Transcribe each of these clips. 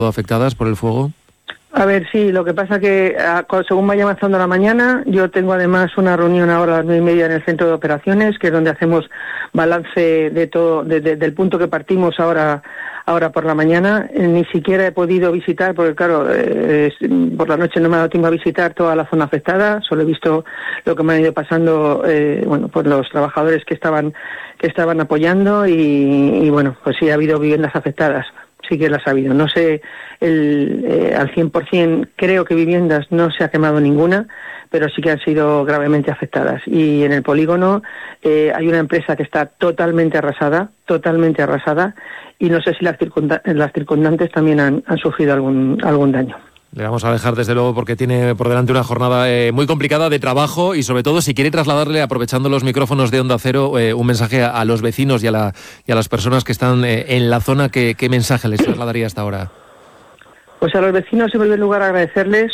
afectadas por el fuego? A ver, sí, lo que pasa que según vaya avanzando la mañana, yo tengo además una reunión ahora a las 9:30 en el centro de operaciones, que es donde hacemos balance de todo, del punto que partimos ahora por la mañana. Ni siquiera he podido visitar, porque claro, por la noche no me ha dado tiempo a visitar toda la zona afectada, solo he visto lo que me han ido pasando, pues los trabajadores que estaban apoyando y bueno, pues sí ha habido viviendas afectadas. Sí que las ha habido. No sé, al 100% creo que viviendas no se ha quemado ninguna, pero sí que han sido gravemente afectadas. Y en el polígono hay una empresa que está totalmente arrasada, y no sé si las circundantes también han sufrido algún daño. Le vamos a dejar, desde luego, porque tiene por delante una jornada muy complicada de trabajo y, sobre todo, si quiere trasladarle, aprovechando los micrófonos de Onda Cero, un mensaje a los vecinos y a las personas que están en la zona, ¿qué mensaje les trasladaría hasta ahora? Pues a los vecinos, en primer lugar, agradecerles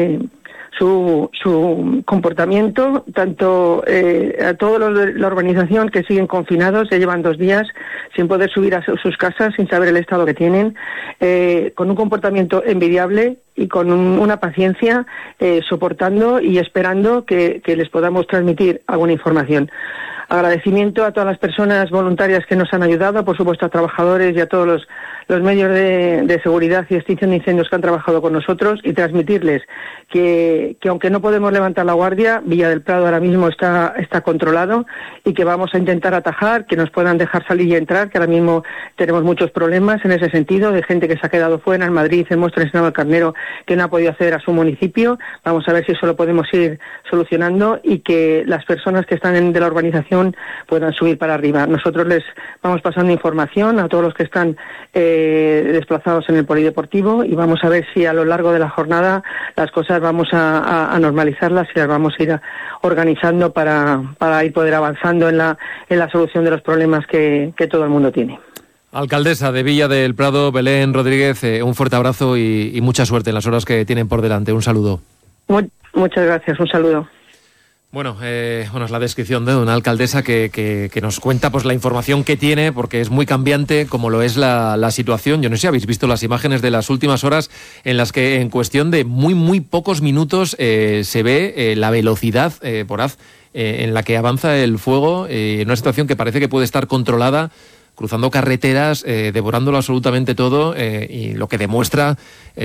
su comportamiento, tanto a todos los de la urbanización que siguen confinados, ya llevan 2 días sin poder subir a sus casas, sin saber el estado que tienen, con un comportamiento envidiable y con una paciencia, soportando y esperando que les podamos transmitir alguna información. Agradecimiento a todas las personas voluntarias que nos han ayudado, por supuesto a trabajadores y a todos los medios de seguridad y extinción de incendios que han trabajado con nosotros, y transmitirles que aunque no podemos levantar la guardia, Villa del Prado ahora mismo está controlado y que vamos a intentar atajar, que nos puedan dejar salir y entrar, que ahora mismo tenemos muchos problemas en ese sentido, de gente que se ha quedado fuera en Madrid, en Móstoles, en Navalcarnero, que no ha podido acceder a su municipio. Vamos a ver si eso lo podemos ir solucionando y que las personas que están de la urbanización puedan subir para arriba. Nosotros les vamos pasando información a todos los que están desplazados en el polideportivo, y vamos a ver si a lo largo de la jornada las cosas vamos a normalizarlas y las vamos a ir organizando para ir poder avanzando en la solución de los problemas que todo el mundo tiene. Alcaldesa de Villa del Prado, Belén Rodríguez, un fuerte abrazo y mucha suerte en las horas que tienen por delante. Un saludo. Muchas gracias, un saludo. Bueno, es la descripción de una alcaldesa que nos cuenta pues la información que tiene, porque es muy cambiante, como lo es la situación. Yo no sé si habéis visto las imágenes de las últimas horas, en las que en cuestión de muy pocos minutos se ve la velocidad voraz en la que avanza el fuego, en una situación que parece que puede estar controlada, cruzando carreteras, devorándolo absolutamente todo, y lo que demuestra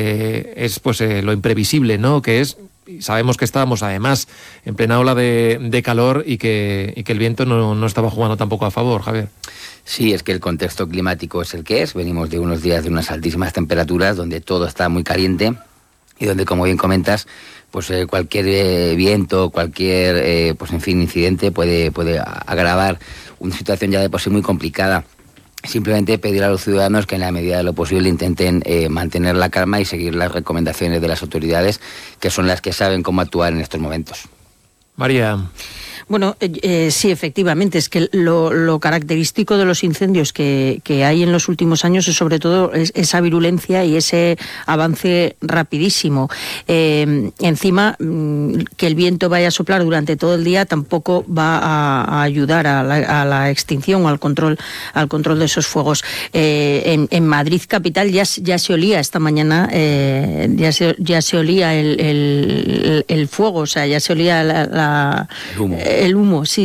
es pues lo imprevisible, ¿no? Que es, sabemos que estábamos además en plena ola de calor y que el viento no estaba jugando tampoco a favor, Javier. Sí, es que el contexto climático es el que es. Venimos de unos días de unas altísimas temperaturas donde todo está muy caliente y donde, como bien comentas, pues cualquier viento, cualquier incidente puede agravar una situación ya de por sí muy complicada. Simplemente pedir a los ciudadanos que en la medida de lo posible intenten mantener la calma y seguir las recomendaciones de las autoridades, que son las que saben cómo actuar en estos momentos. María. Bueno, sí, efectivamente, es que lo característico de los incendios que hay en los últimos años es sobre todo esa virulencia y ese avance rapidísimo. Encima, que el viento vaya a soplar durante todo el día tampoco va a ayudar a la extinción o al control de esos fuegos. En Madrid capital ya se olía esta mañana, ya se olía el fuego, o sea, ya se olía el humo. El humo, sí.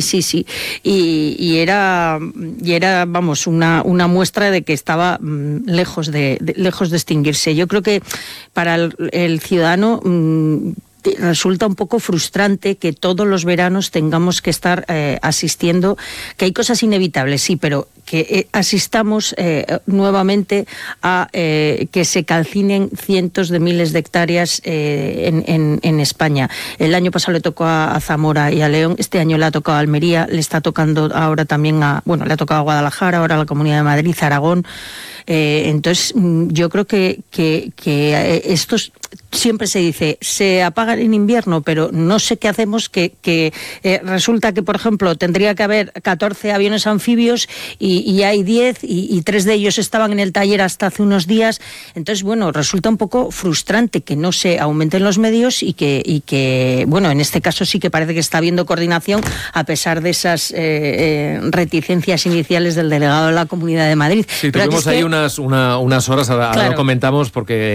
Y era vamos, una muestra de que estaba lejos de extinguirse. Yo creo que para el ciudadano resulta un poco frustrante que todos los veranos tengamos que estar asistiendo, que hay cosas inevitables, sí, pero que asistamos nuevamente a que se calcinen cientos de miles de hectáreas en España. El año pasado le tocó a Zamora y a León, este año le ha tocado a Almería, le está tocando ahora también le ha tocado a Guadalajara, ahora a la Comunidad de Madrid, Aragón. Entonces, yo creo que siempre se dice, se apagan en invierno, pero no sé qué hacemos, que resulta que, por ejemplo, tendría que haber 14 aviones anfibios y hay 10 y 3 de ellos estaban en el taller hasta hace unos días. Entonces, bueno, resulta un poco frustrante que no se aumenten los medios y que bueno, en este caso sí que parece que está habiendo coordinación a pesar de esas reticencias iniciales del delegado de la Comunidad de Madrid. Sí, tuvimos ahí unas horas, ahora lo comentamos porque